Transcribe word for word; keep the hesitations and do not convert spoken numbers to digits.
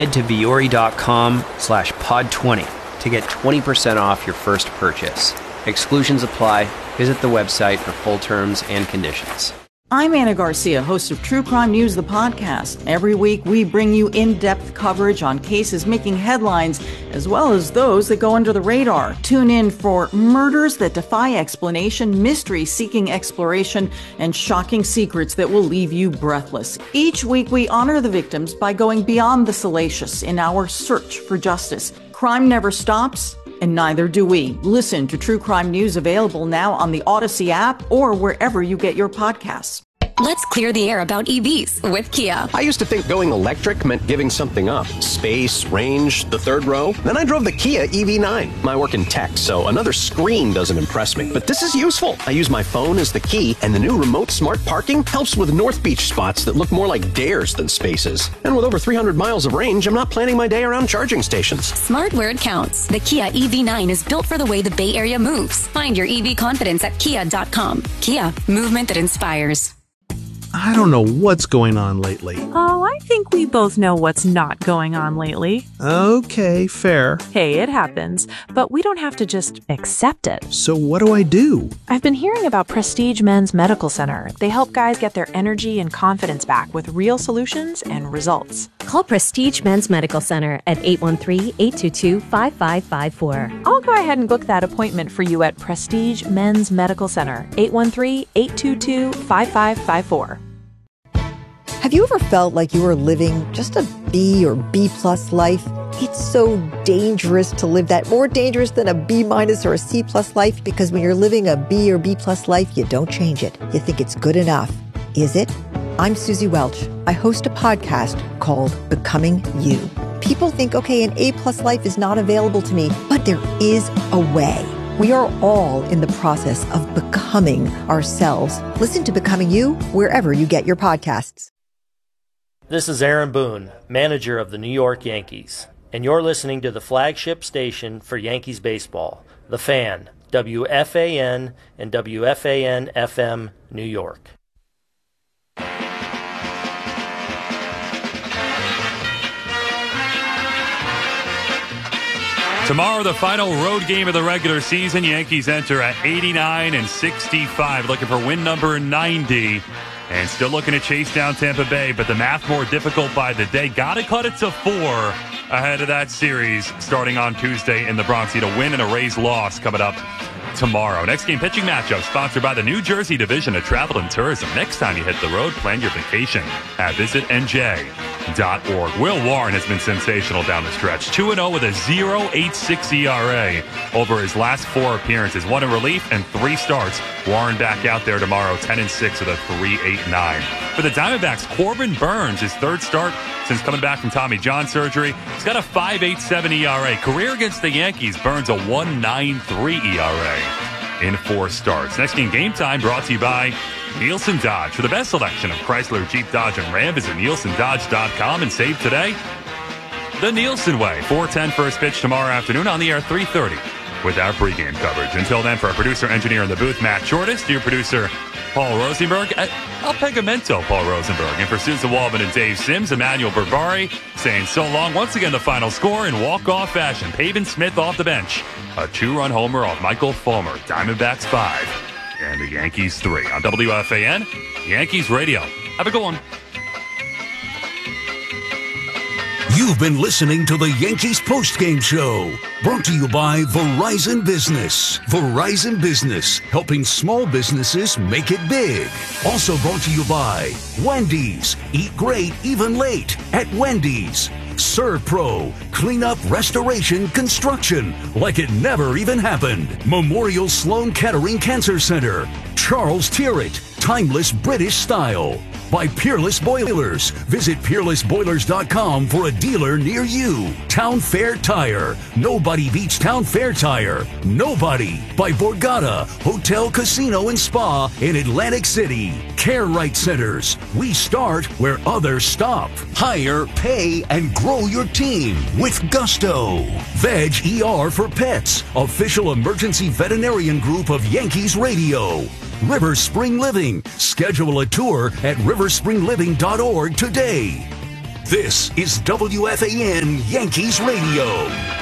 Head to Viore.com slash pod 20 to get twenty percent off your first purchase. Exclusions apply. Visit the website for full terms and conditions. I'm Anna Garcia, host of True Crime News, the podcast. Every week, we bring you in-depth coverage on cases making headlines, as well as those that go under the radar. Tune in for murders that defy explanation, mysteries seeking exploration, and shocking secrets that will leave you breathless. Each week, we honor the victims by going beyond the salacious in our search for justice. Crime never stops, and neither do we. Listen to True Crime News, available now on the Odyssey app or wherever you get your podcasts. Let's clear the air about E Vs with Kia. I used to think going electric meant giving something up. Space, range, the third row. Then I drove the Kia E V nine. I work in tech, so another screen doesn't impress me. But this is useful. I use my phone as the key, and the new remote smart parking helps with North Beach spots that look more like dares than spaces. And with over three hundred miles of range, I'm not planning my day around charging stations. Smart where it counts. The Kia E V nine is built for the way the Bay Area moves. Find your E V confidence at kia dot com. Kia, movement that inspires. I don't know what's going on lately. Oh, I think we both know what's not going on lately. Okay, fair. Hey, it happens, but we don't have to just accept it. So what do I do? I've been hearing about Prestige Men's Medical Center. They help guys get their energy and confidence back with real solutions and results. Call Prestige Men's Medical Center at eight one three, eight two two, five five five four. I'll go ahead and book that appointment for you at Prestige Men's Medical Center, eight one three, eight two two, five five five four. Have you ever felt like you were living just a B or B plus life? It's so dangerous to live that, more dangerous than a B minus or a C plus life, because when you're living a B or B plus life, you don't change it. You think it's good enough. Is it? I'm Susie Welch. I host a podcast called Becoming You. People think, okay, an A plus life is not available to me, but there is a way. We are all in the process of becoming ourselves. Listen to Becoming You wherever you get your podcasts. This is Aaron Boone, manager of the New York Yankees, and you're listening to the flagship station for Yankees baseball, The Fan, W F A N and W F A N F M, New York. Tomorrow, the final road game of the regular season. Yankees enter at eighty-nine and sixty-five, looking for win number ninety. And still looking to chase down Tampa Bay, but the math more difficult by the day. Got to cut it to four ahead of that series starting on Tuesday in the Bronx. Need a win and a Rays loss coming up tomorrow. Next game pitching matchup sponsored by the New Jersey Division of Travel and Tourism. Next time you hit the road, plan your vacation at visit N J dot org. Will Warren has been sensational down the stretch. two and oh with a point oh eight six E R A over his last four appearances. One in relief and three starts. Warren back out there tomorrow, ten and six with a three point eight nine. For the Diamondbacks, Corbin Burns, his third start since coming back from Tommy John surgery. He's got a five point eight seven E R A. Career against the Yankees, Burns a one point nine three E R A in four starts. Next game, Game Time, brought to you by Nielsen Dodge. For the best selection of Chrysler, Jeep, Dodge, and Ram, visit Nielsen Dodge dot com and save today the Nielsen way. four ten first pitch tomorrow afternoon, on the air three thirty with our pregame coverage. Until then, for our producer, engineer in the booth, Matt Shortest, your producer, Paul Rosenberg, at El Pegamento, Paul Rosenberg, and for Susan Waldman and Dave Sims, Emmanuel Barbari saying so long. Once again, the final score in walk-off fashion. Pavin Smith off the bench. A two-run homer off Michael Fulmer. Diamondbacks five and the Yankees three. On W F A N, Yankees Radio. Have a good one. You've been listening to the Yankees postgame show, brought to you by Verizon Business. Verizon Business, helping small businesses make it big. Also brought to you by Wendy's. Eat great, even late at Wendy's. ServPro, cleanup, restoration, construction, like it never even happened. Memorial Sloan Kettering Cancer Center. Charles Tyrrell, timeless British style. By Peerless Boilers. Visit peerless boilers dot com for a dealer near you. Town Fair Tire. Nobody beats Town Fair Tire. Nobody. By Borgata, Hotel, Casino, and Spa in Atlantic City. Care Right Centers. We start where others stop. Hire, pay, and grow your team with Gusto. Veg E R for Pets. Official emergency veterinarian group of Yankees Radio. River Spring Living. Schedule a tour at river spring living dot org today. This is W F A N Yankees Radio.